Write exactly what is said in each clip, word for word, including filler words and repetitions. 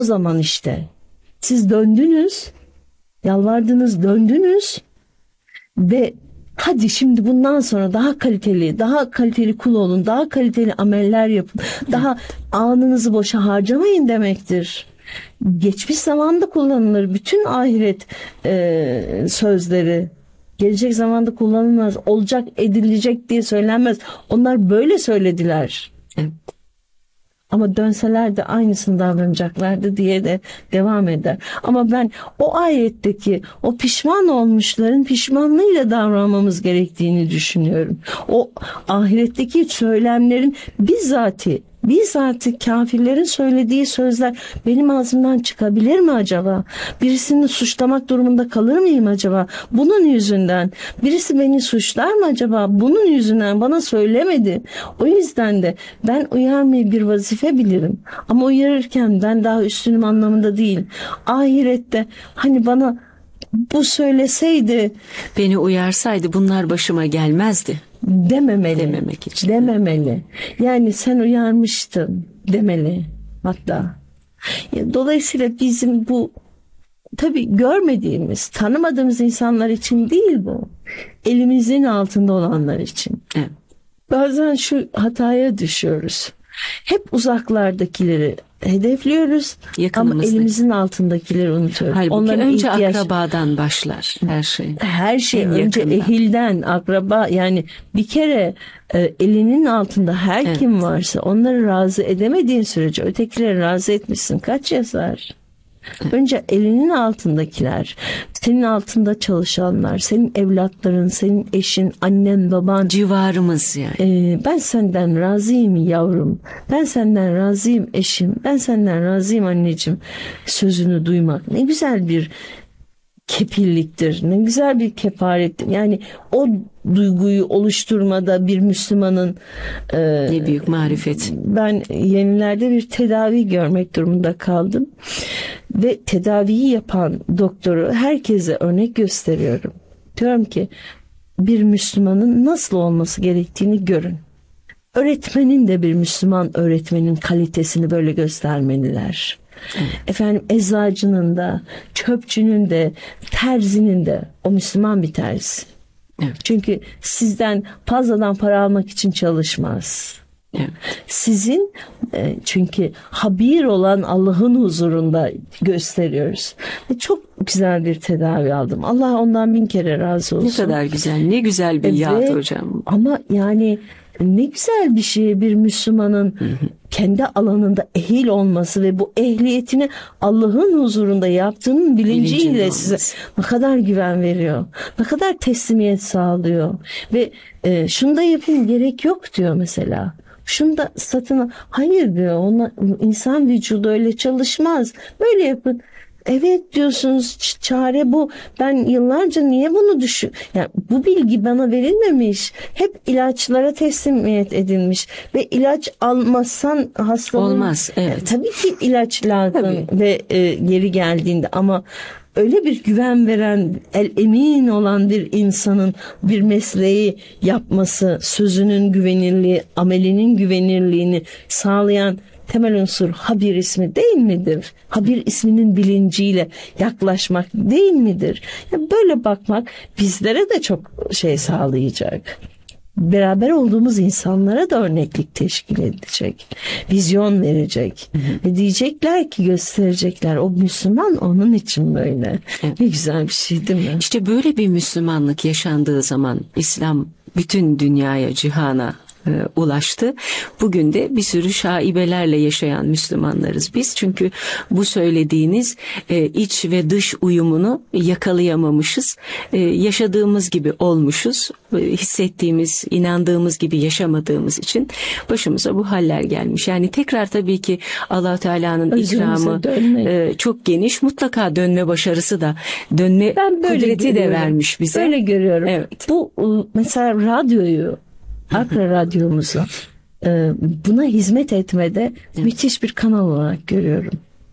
O zaman işte siz döndünüz, yalvardınız, döndünüz ve hadi şimdi bundan sonra daha kaliteli, daha kaliteli kul olun, daha kaliteli ameller yapın, daha anınızı boşa harcamayın demektir. Geçmiş zamanda kullanılır bütün ahiret e, sözleri. Gelecek zamanda kullanılmaz, olacak, edilecek diye söylenmez. Onlar böyle söylediler. Evet. Ama dönseler de aynısını davranacaklardı diye de devam eder. Ama ben o ayetteki o pişman olmuşların pişmanlığıyla davranmamız gerektiğini düşünüyorum. O ahiretteki söylemlerin bizzati, bizzati kafirlerin söylediği sözler benim ağzımdan çıkabilir mi acaba? Birisini suçlamak durumunda kalır mıyım acaba? Bunun yüzünden. Birisi beni suçlar mı acaba? Bunun yüzünden bana söylemedi. O yüzden de ben uyarmayı bir vazife bilirim. Ama uyarırken ben daha üstünüm anlamında değil. Ahirette hani bana bu söyleseydi, beni uyarsaydı bunlar başıma gelmezdi dememeli. Dememek için. Dememeli. Yani sen uyarmıştın demeli hatta. Dolayısıyla bizim bu tabii görmediğimiz, tanımadığımız insanlar için değil bu. Elimizin altında olanlar için. Evet. Bazen şu hataya düşüyoruz. Hep uzaklardakileri hedefliyoruz ama elimizin altındakileri unutuyoruz. Halbuki onların önce ihtiyaç... akrabadan başlar her şey. Her şey en önce yakından. Ehilden, akraba, yani bir kere e, elinin altında her Evet. kim varsa onları razı edemediğin sürece ötekileri razı etmişsin kaç yazar? Evet. Önce elinin altındakiler, senin altında çalışanlar, senin evlatların, senin eşin, annen, baban. Civarımız yani. E, ben senden razıyım yavrum, ben senden razıyım eşim, ben senden razıyım anneciğim sözünü duymak ne güzel bir kefilliktir. Ne güzel bir kefarettir. Yani o duyguyu oluşturmada bir Müslümanın e, ne büyük marifet. Ben yenilerde bir tedavi görmek durumunda kaldım. Ve tedaviyi yapan doktoru herkese örnek gösteriyorum. Diyorum ki bir Müslümanın nasıl olması gerektiğini görün. Öğretmenin de bir Müslüman öğretmenin kalitesini böyle göstermeliler. Evet. Efendim eczacının da, çöpçünün de, terzinin de, o Müslüman bir terzi. Evet. Çünkü sizden fazladan para almak için çalışmaz. Evet. Sizin e, çünkü habir olan Allah'ın huzurunda gösteriyoruz. Ve çok güzel bir tedavi aldım. Allah ondan bin kere razı olsun. Ne kadar güzel, ne güzel bir evet, yad hocam. Ama yani ne güzel bir şey bir Müslümanın hı hı. kendi alanında ehil olması ve bu ehliyetini Allah'ın huzurunda yaptığının bilinciyle size ne kadar güven veriyor. Ne kadar teslimiyet sağlıyor. Ve e, şunu da yapayım gerek yok diyor mesela. Şunu da satın hayır diyor. Ona, insan vücudu öyle çalışmaz. Böyle yapın. Evet diyorsunuz çare bu. Ben yıllarca niye bunu düşün? Yani bu bilgi bana verilmemiş. Hep ilaçlara teslimiyet edilmiş ve ilaç almazsan hastalığın olmaz. Evet. Yani, tabii ki ilaç lazım tabii. ve e, geri geldiğinde ama öyle bir güven veren, el emin olan bir insanın bir mesleği yapması, sözünün güvenirliği, amelinin güvenirliğini sağlayan temel unsur habir ismi değil midir? Habir isminin bilinciyle yaklaşmak değil midir? Yani böyle bakmak bizlere de çok şey sağlayacak. Beraber olduğumuz insanlara da örneklik teşkil edecek. Vizyon verecek. Hı hı. Ve diyecekler ki gösterecekler. O Müslüman onun için böyle. Evet. Ne güzel bir şey değil mi? İşte böyle bir Müslümanlık yaşandığı zaman İslam bütün dünyaya, cihana e, ulaştı. Bugün de bir sürü şaibelerle yaşayan Müslümanlarız biz. Çünkü bu söylediğiniz e, iç ve dış uyumunu yakalayamamışız. E, yaşadığımız gibi olmuşuz. E, hissettiğimiz, inandığımız gibi yaşamadığımız için başımıza bu haller gelmiş. Yani tekrar tabii ki Allah Teala'nın ikramı e, çok geniş. Mutlaka dönme başarısı da, dönme kudreti de vermiş bize. Böyle görüyorum. Evet. Bu mesela radyoyu, Akra radyomuzu buna hizmet etmede evet. müthiş bir kanal olarak görüyorum.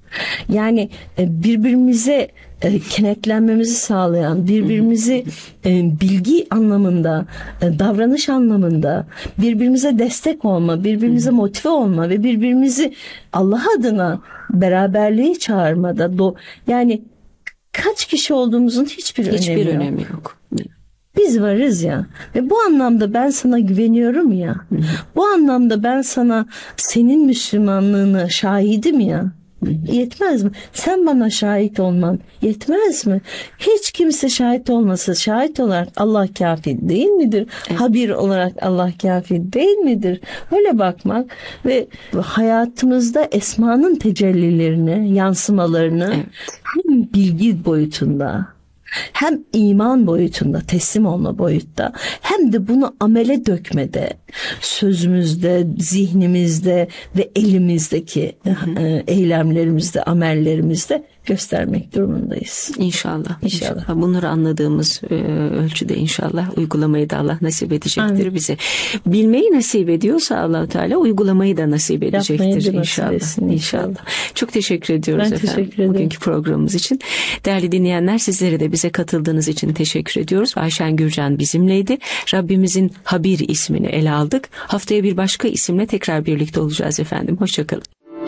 Yani birbirimize kenetlenmemizi sağlayan, birbirimizi bilgi anlamında, davranış anlamında, birbirimize destek olma, birbirimize motive olma ve birbirimizi Allah adına beraberliğe çağırmada, do yani kaç kişi olduğumuzun hiçbir, hiçbir önemi, önemi yok. yok. Biz varız ya ve bu anlamda ben sana güveniyorum ya. Hı hı. Bu anlamda ben sana senin Müslümanlığına şahidim ya. Hı hı. Yetmez mi? Sen bana şahit olman yetmez mi? Hiç kimse şahit olmasa şahit olarak Allah kafi değil midir? Evet. Habir olarak Allah kafi değil midir? Öyle bakmak ve hayatımızda esmanın tecellilerini, yansımalarını evet. hem bilgi boyutunda hem iman boyutunda, teslim olma boyutta, hem de bunu amele dökmede, sözümüzde, zihnimizde ve elimizdeki hı hı. eylemlerimizde, amellerimizde göstermek durumundayız. İnşallah. İnşallah. İnşallah. Bunları anladığımız e, ölçüde inşallah uygulamayı da Allah nasip edecektir Amin. Bize. Bilmeyi nasip ediyorsa Allah-u Teala uygulamayı da nasip edecektir inşallah. Etsin, inşallah. Çok teşekkür ediyoruz ben efendim teşekkür bugünkü programımız için. Değerli dinleyenler, sizlere de bize katıldığınız için teşekkür ediyoruz. Ayşen Gürcan bizimleydi. Rabbimizin Habir ismini ele aldık. Haftaya bir başka isimle tekrar birlikte olacağız efendim. Hoşçakalın.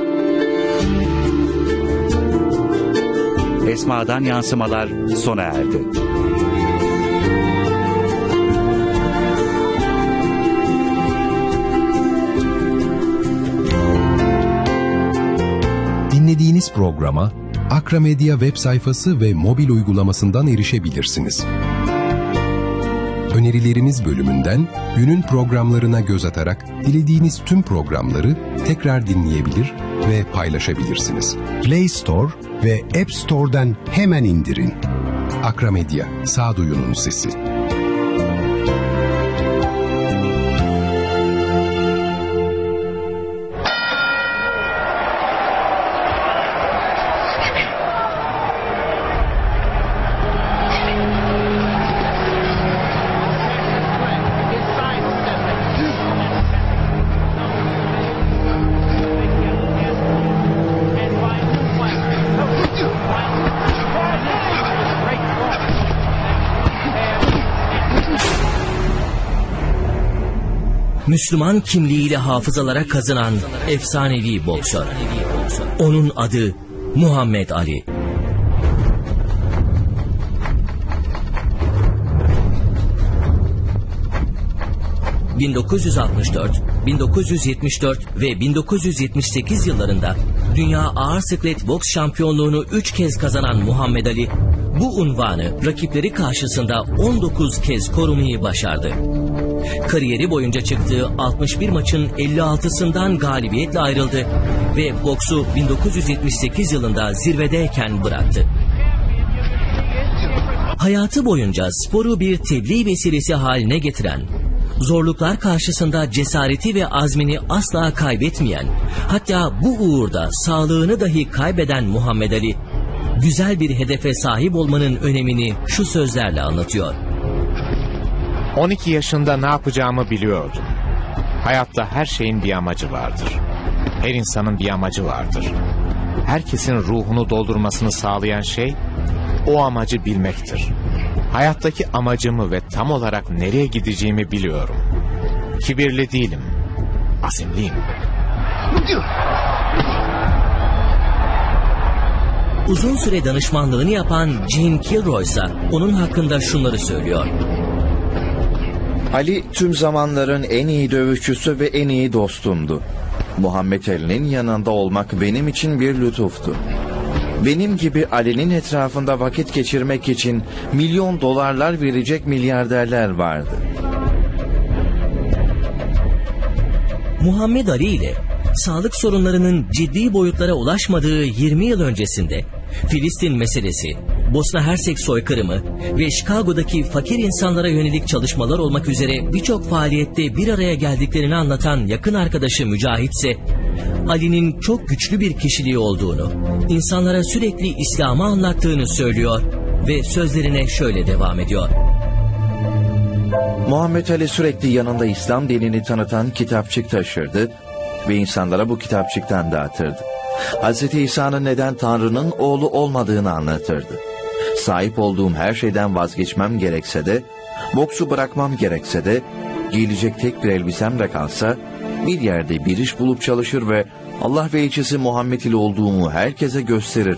Esma'dan Yansımalar sona erdi. Dinlediğiniz programa Akramedya web sayfası ve mobil uygulamasından erişebilirsiniz. Önerileriniz bölümünden günün programlarına göz atarak dilediğiniz tüm programları tekrar dinleyebilir ve paylaşabilirsiniz. Play Store ve App Store'dan hemen indirin. Akramedya, sağduyunun sesi. Müslüman kimliğiyle hafızalara kazınan efsanevi boksör. Onun adı Muhammed Ali. bin dokuz yüz altmış dört, bin dokuz yüz yetmiş dört ve bin dokuz yüz yetmiş sekiz yıllarında Dünya Ağır Siklet Boks Şampiyonluğunu üç kez kazanan Muhammed Ali, bu unvanı rakipleri karşısında on dokuz kez korumayı başardı. Kariyeri boyunca çıktığı altmış bir maçın elli altısından galibiyetle ayrıldı ve boksu bin dokuz yüz yetmiş sekiz yılında zirvedeyken bıraktı. Hayatı boyunca sporu bir tebliğ vesilesi haline getiren, zorluklar karşısında cesareti ve azmini asla kaybetmeyen, hatta bu uğurda sağlığını dahi kaybeden Muhammed Ali, güzel bir hedefe sahip olmanın önemini şu sözlerle anlatıyor. on iki yaşında ne yapacağımı biliyordum. Hayatta her şeyin bir amacı vardır. Her insanın bir amacı vardır. Herkesin ruhunu doldurmasını sağlayan şey, o amacı bilmektir. Hayattaki amacımı ve tam olarak nereye gideceğimi biliyorum. Kibirli değilim, azimliyim. Uzun süre danışmanlığını yapan Jim Kilroy ise onun hakkında şunları söylüyor. Ali tüm zamanların en iyi dövüşçüsü ve en iyi dostumdu. Muhammed Ali'nin yanında olmak benim için bir lütuftu. Benim gibi Ali'nin etrafında vakit geçirmek için milyon dolarlar verecek milyarderler vardı. Muhammed Ali ile sağlık sorunlarının ciddi boyutlara ulaşmadığı yirmi yıl öncesinde Filistin meselesi, Bosna Hersek soykırımı ve Chicago'daki fakir insanlara yönelik çalışmalar olmak üzere birçok faaliyette bir araya geldiklerini anlatan yakın arkadaşı Mücahit ise Ali'nin çok güçlü bir kişiliği olduğunu, insanlara sürekli İslam'ı anlattığını söylüyor ve sözlerine şöyle devam ediyor. Muhammed Ali sürekli yanında İslam dinini tanıtan kitapçık taşırdı ve insanlara bu kitapçıktan dağıtırdı. Hazreti İsa'nın neden Tanrı'nın oğlu olmadığını anlatırdı. Sahip olduğum her şeyden vazgeçmem gerekse de, boksu bırakmam gerekse de, giyilecek tek bir elbisem de kalsa, bir yerde bir iş bulup çalışır ve Allah ve elçisi Muhammed ile olduğumu herkese gösterir.